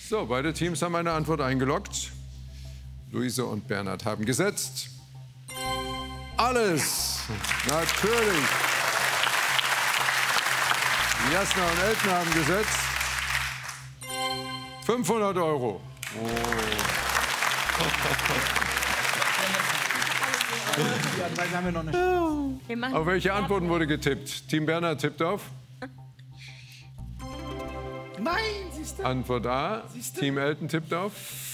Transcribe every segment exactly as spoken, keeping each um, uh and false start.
So, beide Teams haben eine Antwort eingeloggt. Luise und Bernhard haben gesetzt. Alles! Natürlich! Jasna und Elton haben gesetzt. fünfhundert Euro. Oh. Auf welche Antworten wurde getippt? Team Bernhard tippt auf? Nein, siehst du? Antwort A. Team Elton tippt auf.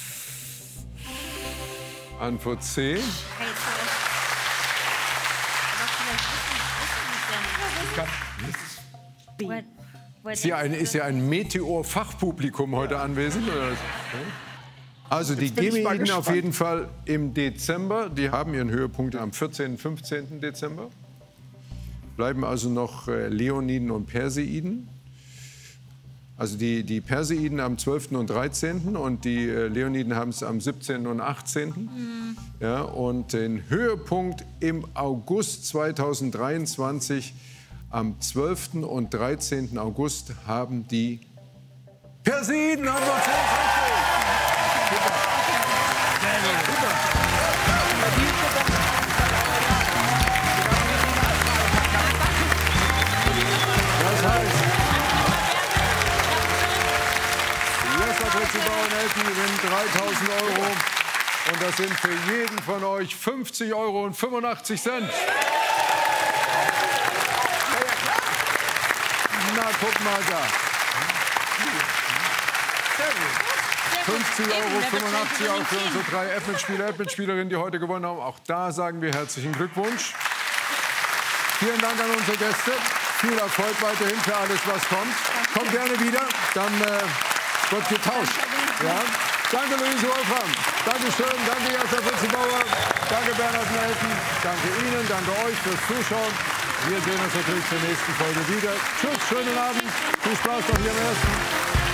Antwort C. Ist hier ein, ist hier ein Meteor-Fachpublikum heute anwesend? Oder? Also die Gemeiden auf jeden Fall im Dezember. Die haben ihren Höhepunkt am vierzehnten, fünfzehnten Dezember. Bleiben also noch äh, Leoniden und Perseiden. Also die, die Perseiden am zwölften und dreizehnten und die äh, Leoniden haben es am siebzehnten und achtzehnten Mhm. Ja, und den Höhepunkt im August zweitausenddreiundzwanzig, am zwölften und dreizehnten August, haben die Perseiden. Haben wir das heißt, Bauern Elton gewinnen dreitausend Euro. Und das sind für jeden von euch fünfzig Euro und fünfundachtzig Cent. Na, guck mal da. fünfzig Euro, fünfundachtzig Euro für unsere drei App-Mitspieler, App-Mitspielerinnen, die heute gewonnen haben. Auch da sagen wir herzlichen Glückwunsch. Vielen Dank an unsere Gäste. Viel Erfolg weiterhin für alles, was kommt. Kommt gerne wieder. Dann äh, wird getauscht. Ja? Danke, Luise Wolfram. Dankeschön. Danke, Jasna Fritzi-Bauer. Danke, Bernhard und Elton. Danke Ihnen. Danke euch fürs Zuschauen. Wir sehen uns natürlich zur nächsten Folge wieder. Tschüss, schönen Abend. Viel Spaß noch hier am ersten.